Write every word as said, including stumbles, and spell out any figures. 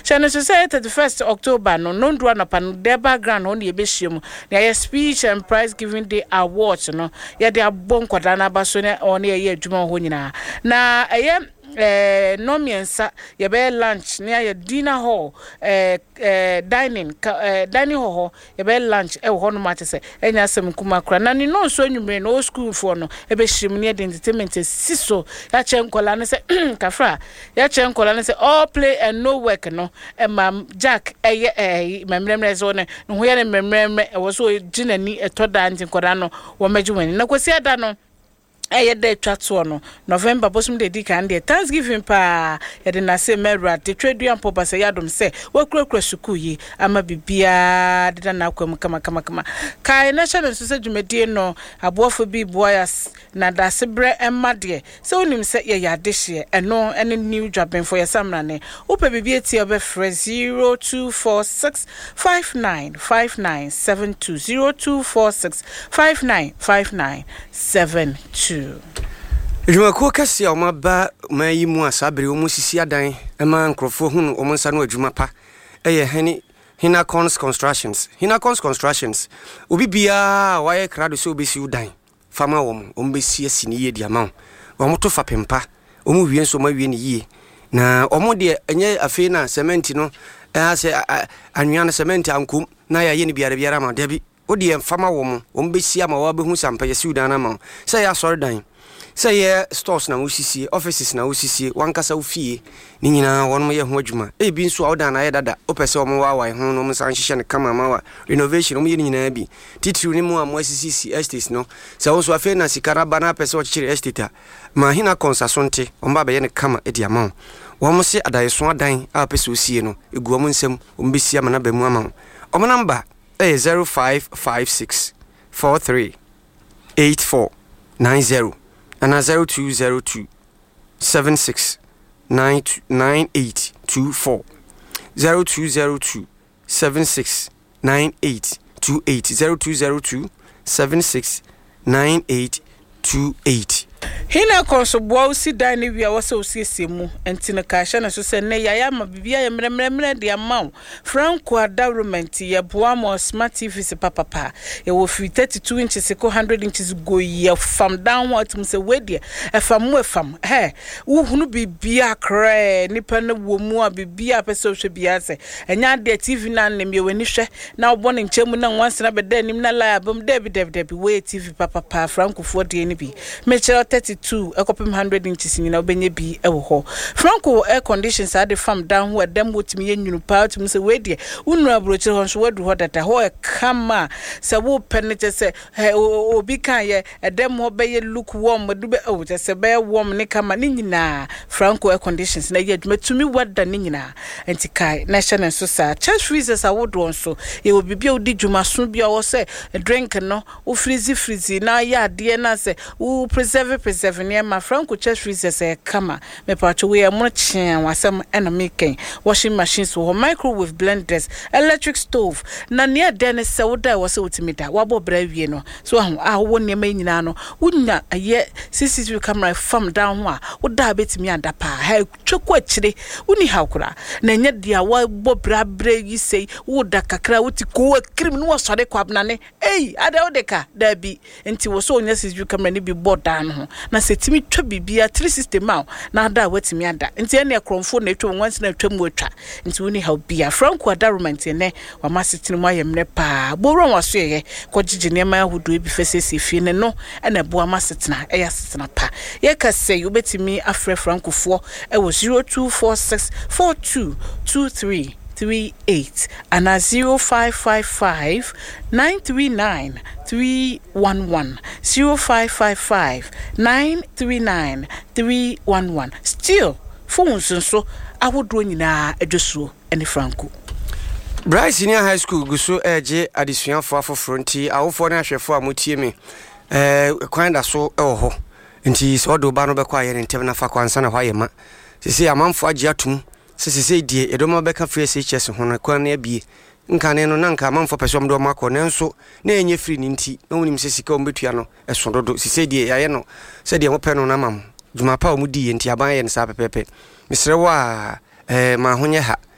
Channel say thirty-first October no no do na pan their background on ye behiem na speech and prize giving day awards no ye de abon kwada na baso ne on ye adwuma ho nyina na eye eh no miensa ye be lunch near your dinner hall eh eh dining eh dining hall ye be lunch e ho no mate se enya asem kuma kra na ni no so nwumre no school for no e be him near the entertainment siso ya che nkola ne se kafra ya che nkola ne se all play and no work no e mam Jack eh eh memremre so ne ho ye ne memremre e wo so ginani etoda nti nkoda no wo magwani na kwesi ada no eh de twatso no November bosum de di kan de Thanksgiving pa ye de na se merwa de traduan popa se yadom se wakurakura suku yi ama bibia de na akwam kama kama kama kai na channel so se dwumedie no aboafo bi boyas na da sebre emade se onim se ye yade hye eno ene new dwaben for yesamra ne opa bibia ti obe frɛ zero two four six five nine five nine seven two zero two four six five nine five nine seven two. Ejuma ko kase o ma ba mayi mu asabere o mu sisi adan e ma nkrofo hunu o mu nsa no adwuma pa eye hene Hinacons Constructions Hinacons Constructions obi bia waye krado so obesi udan fama wo mu o mbesi asini ye dia ma wo mo to fa pempa o mu wie nso ma wie ni yie na o mo de enye afi na cement no eh se anwia na cement ankum na ya ye ni biara biara ma dabi odi enfama wo mu o mbesi ama wa behu sampa ye Sudan ama say ya sorry dan say ye stores na usisi offices na usisi wankasa ufie ni nyina won mo ye ho adwuma e bi nso awda na ye dada opese o mo wa wa ho no mo san hihye ne kama ma wa renovation o mo ye nyina bi titiri ni mo am asisi estates no say wo so afi na sikara bana pese o chire estate ma hina konsasonte o mba be ye ne kama e dia ma wo mo se adayeso adan a pese osie no egu o mo nsem o mbesi ama na ba mu ama o mo number eh zero five five six four three eight four nine zero and a zero two zero two seven six nine nine eight two four zero two zero two seven six nine eight two eight zero two zero two seven six nine eight two eight. Hinacons bo si dan ne wia wo se osiesie mu enti ne ka hye na so se ne yaya ma bibia ye mremremre de amaw Franco Adawrement ye boa mo smart T V se papa pa ye wo fi thirty-two inches ko one hundred inches go ye fam down what mu se wedie e fam mu e fam he wo hunu bibia kra nipa ne wo mu a bibia pese o hwe bia se enya de T V na ne me wani hwe na wo ne nchemu na wanse na beda nim na live bam de bi de bi we T V papa pa Franco fo de ni bi me chere thirty-two ekopem one hundred inches nyina obenye bi ewo ho Franco air conditions are the farm down where them wotimi ye nwunu pa otum se we de unru abrochi ho so wadu ho data ho e kama se wo penete se obi kan ye edem ho be ye look warm du be o se be warm ne kama ni nyina Franco air conditions na ye adwuma tumi wada ni nyina entikai national so sa church freezers awodo nso ye obi bia odi dwuma so bia wo se drink no o freeze freeze na ya de na se o preserve preserve near my Franco church freezers e kama me pacho we e mo chian wasem ena making washing machines wo microwave blenders electric stove na near den se wo da wo se utimida wabo bra wie no so ah wo ne ma nyina no wunya aye C C T V camera fam down ho a wo da betimi anda pa ha tweko akire woni hakura na nya dia wo bo bra bra yi sei wo da kakra wo ti ko akrim no wo sore kwabna ne ei ada wo de ka da bi enti wo so nya C C T V camera ni bi boda no na setimi twa bibia three sixty ma na da watimi ada enti ene ekromfo na etwa once na etwa mu etwa enti woni ha bia Franco Adawrement ne wa masetini mu ayemne pa boron waso ye ko gigi ne ma ahudo bi fesese fie ne no ena bo amasetena eya setena pa ye ka say obetimi afre Franco fo e wo zero two four six four two two three three eight and a zero five five five nine three nine three one one zero five five five nine three nine three one one still phones so awodo nyina edwoso ene Franco Bryce Senior High School guso eje adisuafo afofronti awofo na ahwefo amotie me eh kwanda so ewo ho nti so do ba no be kwa ye ntem na fa kwansa na hwa ye ma sisi amanfo age atum sisi die edoma beka free S H S ho na kwan na abie nkane no na nka amanfo pesom do makọ ne nso na enye free ni nti na wonim sisi ka ombetua no eso dodo sisi die ya ye no se die mo pe no na mam dwuma pa omudi ye nti aban ye ne sa pepepe misre wa eh ma honye ha